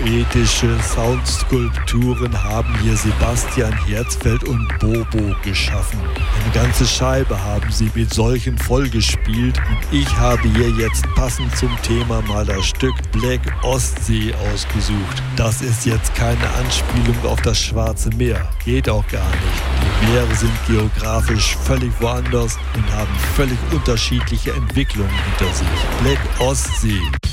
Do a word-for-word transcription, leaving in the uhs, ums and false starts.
Poetische Soundskulpturen haben hier Sebastian Herzfeld und Bobo geschaffen. Eine ganze Scheibe haben sie mit solchen vollgespielt und ich habe hier jetzt passend zum Thema mal das Stück Black Ostsee ausgesucht. Das ist jetzt keine Anspielung auf das Schwarze Meer. Geht auch gar nicht. Die Meere sind geografisch völlig woanders und haben völlig unterschiedliche Entwicklungen hinter sich. Black Ostsee